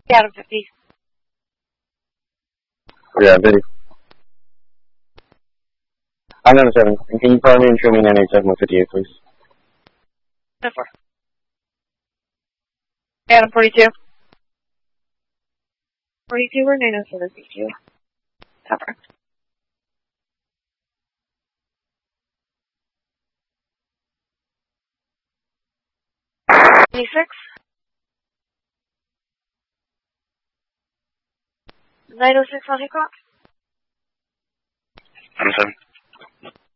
Out of 50. Yeah, very. I'm number 7. And can you call me and show me 987-158, please? 4. Adam 42. 42 or 907 CQ. Cover. 26. 906 on Hickok. I'm 7.